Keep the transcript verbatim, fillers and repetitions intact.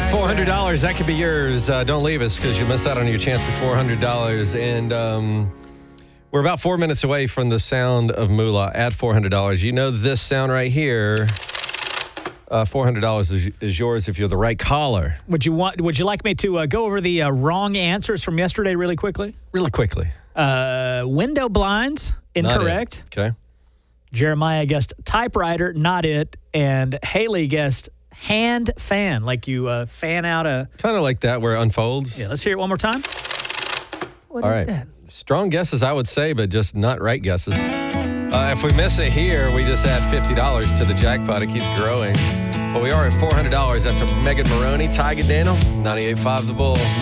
four hundred dollars, that could be yours. Uh, don't leave us because you'll miss out on your chance at four hundred dollars. And um, we're about four minutes away from the sound of moolah at four hundred dollars. You know this sound right here. Uh, four hundred dollars is, is yours if you're the right caller. Would you want? Would you like me to uh, go over the uh, wrong answers from yesterday really quickly? Really quickly. Uh, window blinds, incorrect. Okay. Jeremiah guessed typewriter, not it. And Haley guessed hand fan, like you uh, fan out a... Kind of like that where it unfolds. Yeah, let's hear it one more time. What All is right. that? Strong guesses, I would say, but just not right guesses. Uh, if we miss it here, we just add fifty dollars to the jackpot. It keeps growing. But we are at four hundred dollars after Megan Maroney, Ty Daniel, ninety-eight point five The Bull.